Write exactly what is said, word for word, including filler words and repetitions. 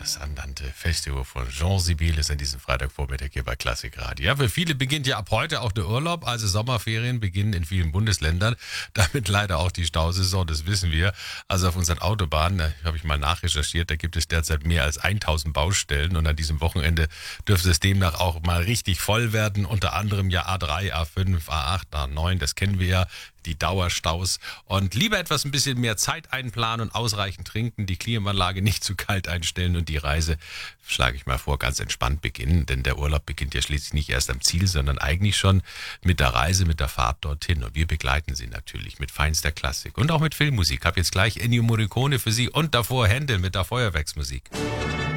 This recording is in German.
das Andante Festival von Jean Sibelius an diesem Freitagvormittag hier bei Klassikradio. Ja, für viele beginnt ja ab heute auch der Urlaub, also Sommerferien beginnen in vielen Bundesländern. Damit leider auch die Stausaison, das wissen wir. Also auf unseren Autobahnen, da habe ich mal nachrecherchiert, da gibt es derzeit mehr als tausend Baustellen und an diesem Wochenende dürfte es demnach auch mal richtig voll werden. Unter anderem ja A drei, A fünf, A acht, A neun, das kennen wir ja. Die Dauerstaus und lieber etwas ein bisschen mehr Zeit einplanen und ausreichend trinken, die Klimaanlage nicht zu kalt einstellen und die Reise, schlage ich mal vor, ganz entspannt beginnen, denn der Urlaub beginnt ja schließlich nicht erst am Ziel, sondern eigentlich schon mit der Reise, mit der Fahrt dorthin und wir begleiten Sie natürlich mit feinster Klassik und auch mit Filmmusik. Ich habe jetzt gleich Ennio Morricone für Sie und davor Händel mit der Feuerwerksmusik.